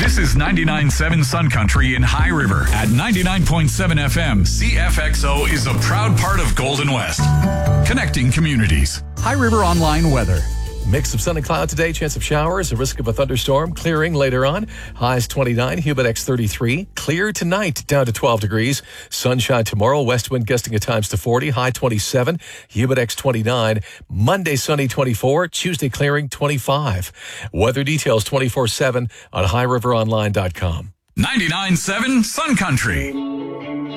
This is 99.7 Sun Country in High River. At 99.7 FM, CFXO is a proud part of Golden West. Connecting communities. High River Online weather. Mix of sun and cloud today, chance of showers, a risk of a thunderstorm, clearing later on. Highs 29, Humidex 33. Clear tonight, down to 12 degrees. Sunshine tomorrow, west wind gusting at times to 40, high 27, Humidex 29. Monday sunny 24, Tuesday clearing 25. Weather details 24/7 on highriveronline.com. 99.7 Sun Country.